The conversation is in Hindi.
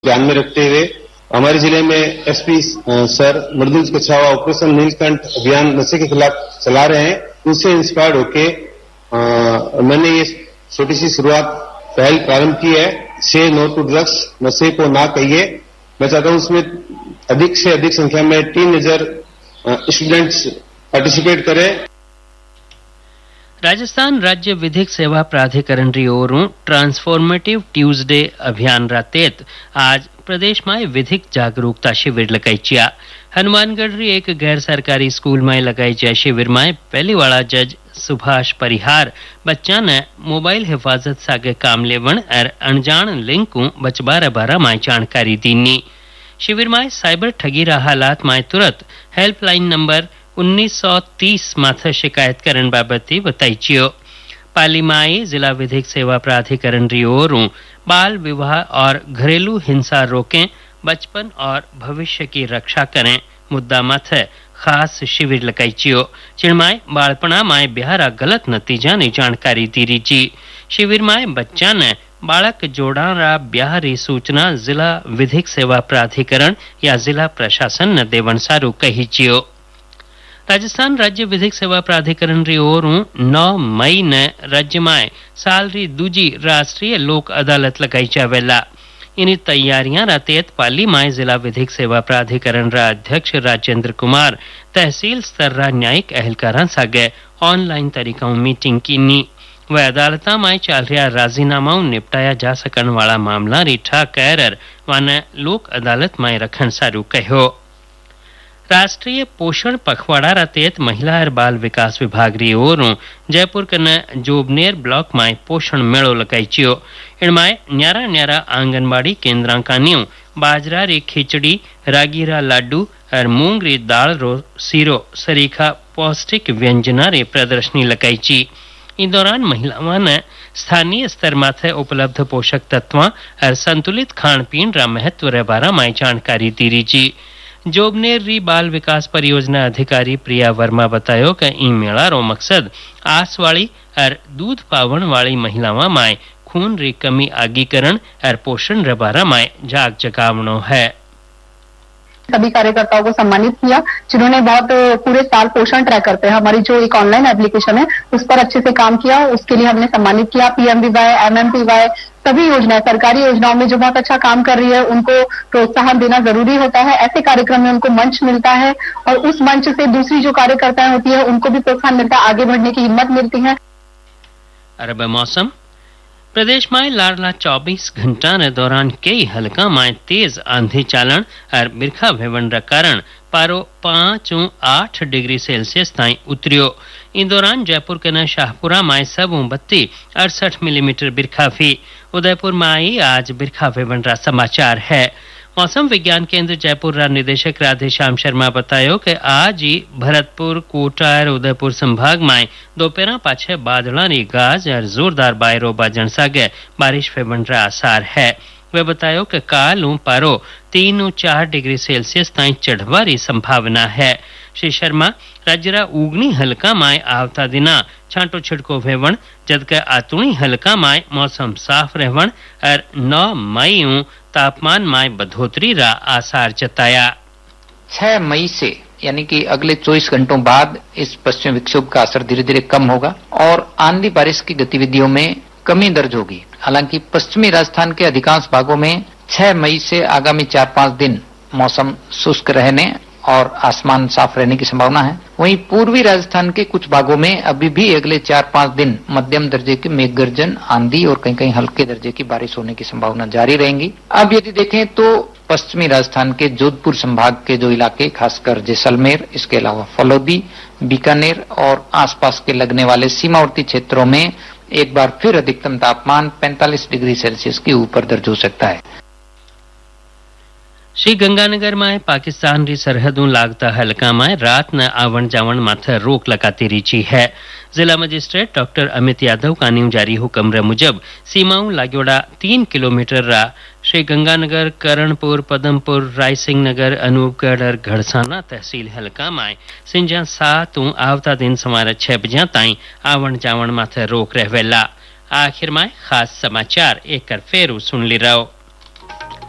ध्यान में रखते हुए हमारे जिले में एसपी सर मृदुल कछावा ऑपरेशन नीलकंठ अभियान नशे के खिलाफ चला रहे हैं। उनसे इंस्पायर्ड होके मैंने ये छोटी सी शुरुआत पहल प्रारंभ की है। से नो टू ड्रग्स, नशे को ना कहिए। मैं चाहता हूं उसमें अधिक से अधिक संख्या में 3000 स्टूडेंट्स पार्टिसिपेट करें। राजस्थान राज्य विधिक सेवा प्राधिकरण री ओरों ट्रांसफॉर्मेटिव ट्यूसडे अभियान रा तहत आज प्रदेश में विधिक जागरूकता शिविर लगाई चिया। हनुमानगढ़ री एक गैर सरकारी स्कूल में लगाई जय शिविर में पहली वाला जज सुभाष परिहार बच्चा ने मोबाइल हिफाजत सागे काम लेवण और अनजान लिंक को बचबारा बारा में जानकारी दीनी। शिविर में साइबर ठगी रा हालात में तुरंत हेल्पलाइन नंबर 1930 माथे शिकायत करने बाबत बताई चियो। पाली माई जिला विधिक सेवा प्राधिकरण री ओरों बाल विवाह और घरेलू हिंसा रोकें, बचपन और भविष्य की रक्षा करें मुद्दा माथे खास शिविर लगाई चियो। चिड़माय बालपणा माय बिहारा गलत नतीजा ने जानकारी दी जी। शिविर में बच्चा ने बालक जोड़ा ब्याह री सूचना जिला विधिक सेवा प्राधिकरण या जिला प्रशासन ने देवन सारू कही चियो। राजस्थान राज्य विधिक सेवा प्राधिकरण री ओरों 9 मई ने राज्य में साल री दूजी राष्ट्रीय लोक अदालत लगाई जावेला। इन तैयारियां रा तहत पाली में जिला विधिक सेवा प्राधिकरण रा अध्यक्ष राजेंद्र कुमार तहसील स्तर रा न्यायिक अहलकारां सागे ऑनलाइन तरीकाओं मीटिंग कीनी। वह अदालता में चल रहा राजीनामाओं निपटाया जा सकन वाला मामला री ठा कैरर वाने लोक अदालत में रखन सारू कहो। राष्ट्रीय पोषण पखवाड़ा रा तहत महिला और बाल विकास विभाग री ओरों जयपुर कने जोबनेर ब्लॉक में पोषण मेड़ो लगाई चियो। इनमें न्यारा न्यारा आंगनबाड़ी केंद्रां कानियों बाजरा री खिचड़ी, रागी रा लाडू और मूंग री दाल रो सीरो सरीखा पौष्टिक व्यंजना री प्रदर्शनी लगाई ची। इस दौरान महिलाओं ने स्थानीय स्तर माथे उपलब्ध पोषक तत्वों और संतुलित खान पीन रा महत्व रे बारा में जानकारी दी जी। जोबनेर री बाल विकास परियोजना अधिकारी प्रिया वर्मा बतायो कि ई मेला रो मकसद आस वाली और दूध पावण वाली महिलाओं में खून री कमी आगीकरण और पोषण रे बारा में जाग जगावनो है। सभी कार्यकर्ताओं को सम्मानित किया जिन्होंने बहुत पूरे साल पोषण ट्रैक करते हैं हमारी जो एक ऑनलाइन एप्लीकेशन है उस पर अच्छे से काम किया। उसके लिए हमने सम्मानित किया। पीएमवीवाई, एमएमपीवाई सभी योजनाएं, सरकारी योजनाओं में जो बहुत अच्छा काम कर रही है उनको प्रोत्साहन देना जरूरी होता है। ऐसे कार्यक्रम में उनको मंच मिलता है और उस मंच से दूसरी जो कार्यकर्ताएं होती है उनको भी प्रोत्साहन मिलता है, आगे बढ़ने की हिम्मत मिलती है। अरब मौसम प्रदेश में लाडला 24 घंटा ने दौरान कई हल्का में तेज आंधी चालन और बिरखा भेवन कारण पारो 5-8 डिग्री सेल्सियस ताई उतरियो। इन दौरान जयपुर के शाहपुरा में 68 मिलीमीटर बिरखा भी। उदयपुर में आज बिरखा भेवन रा समाचार है। मौसम विज्ञान केंद्र जयपुर रा निदेशक राधेश्याम शर्मा बतायो कि आज ही भरतपुर, कोटा और उदयपुर संभाग में दोपहर पाछे बादलों की गाज और जोरदार बायरो बाजन सागे बारिश भेवन रा आसार है। वे बतायो कि काल पारो 3-4 डिग्री सेल्सियस ताई चढ़वारी संभावना है। श्री शर्मा राज्य उगनी हल्का में आवता दिना छांटो छिड़को भेवण जबकि आतुणी हल्का में मौसम साफ रहवण और 9 मई तापमान में बढ़ोतरी रा आसार जताया। 6 मई से यानी कि अगले 24 घंटों बाद इस पश्चिमी विक्षोभ का असर धीरे धीरे कम होगा और आंधी बारिश की गतिविधियों में कमी दर्ज होगी। हालांकि पश्चिमी राजस्थान के अधिकांश भागों में 6 मई से आगामी 4-5 दिन मौसम शुष्क रहने और आसमान साफ रहने की संभावना है। वहीं पूर्वी राजस्थान के कुछ भागों में अभी भी अगले 4-5 दिन मध्यम दर्जे की मेघ गर्जन, आंधी और कहीं कहीं हल्के दर्जे की बारिश होने की संभावना जारी रहेंगी। अब यदि देखें तो पश्चिमी राजस्थान के जोधपुर संभाग के जो इलाके, खासकर जैसलमेर, इसके अलावा फलोदी, बीकानेर और आसपास के लगने वाले सीमावर्ती क्षेत्रों में एक बार फिर अधिकतम तापमान 45 डिग्री सेल्सियस के ऊपर दर्ज हो सकता है। श्री गंगानगर में पाकिस्तान री सरहदों लागता हल्का में रात न आवण जावण माथे रोक लगाती रीची है। जिला मजिस्ट्रेट डॉक्टर अमित यादव का न्यू जारी हुक्म रे मुजब सीमाओं लागोड़ा 3 किलोमीटर रा श्री गंगानगर, करणपुर, पदमपुर, रायसिंह नगर, अनूपगढ़ और घड़साना तहसील हल्का में सिंजा 7 आवता दिन सवारे 6 बजे ताई आवण जावण माथे रोक रहवेला। आखिर में खास समाचार एक फेरू सुन ली रहो।